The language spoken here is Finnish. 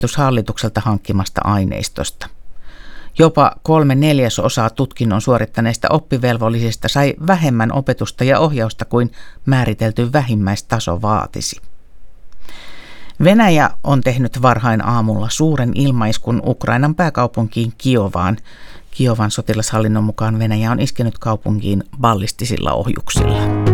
hallitukselta hankkimasta aineistosta. Jopa 3/4 tutkinnon suorittaneista oppivelvollisista sai vähemmän opetusta ja ohjausta kuin määritelty vähimmäistaso vaatisi. Venäjä on tehnyt varhain aamulla suuren ilmaiskun Ukrainan pääkaupunkiin Kiovaan. Kiovan sotilashallinnon mukaan Venäjä on iskenyt kaupunkiin ballistisilla ohjuksilla.